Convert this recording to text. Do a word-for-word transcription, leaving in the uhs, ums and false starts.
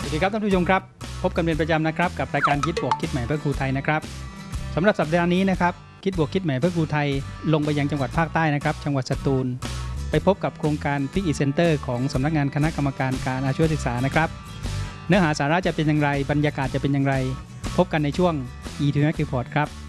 สวัสดีครับท่านผู้ชมครับพบกันเป็นประจำนะครับกับรายการคิดบวกคิดใหม่เพื่อครูไทยนะครับสำหรับสัปดาห์นี้นะครับคิดบวกคิดใหม่เพื่อครูไทยลงไปยังจังหวัดภาคใต้นะครับจังหวัดสตูลไปพบกับโครงการ Pick It Center ของสำนักงานคณะกรรมการการอาชีวศึกษานะครับเนื้อหาสาระจะเป็นอย่างไรบรรยากาศจะเป็นอย่างไรพบกันในช่วง e ทู เอ็ม Report ครับ